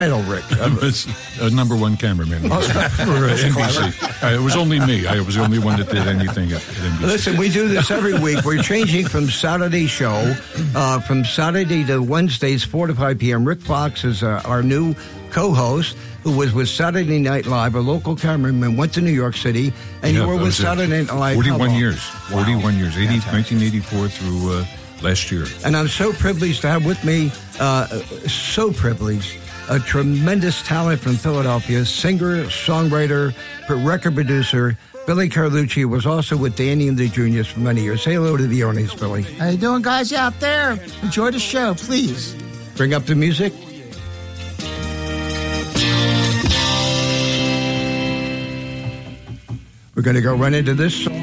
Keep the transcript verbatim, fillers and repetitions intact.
title, Rick? It's a number one cameraman for uh, N B C. Uh, it was only me. I was the only one that did anything at, at N B C. Listen, we do this every week. We're changing from Saturday show, uh, from Saturday to Wednesdays, four to five p.m. Rick Fox is uh, our new co-host, who was with Saturday Night Live, a local cameraman, went to New York City, and yeah, you were with Saturday Night Live. forty-one years. Wow. forty-one years. eighty, nineteen eighty-four through uh, last year. And I'm so privileged to have with me, uh, so privileged, a tremendous talent from Philadelphia, singer, songwriter, record producer. Billy Carlucci was also with Danny and the Juniors for many years. Say hello to the Onis, Billy. How you doing, guys out there? Enjoy the show, please. Bring up the music. We're going to go run into this song.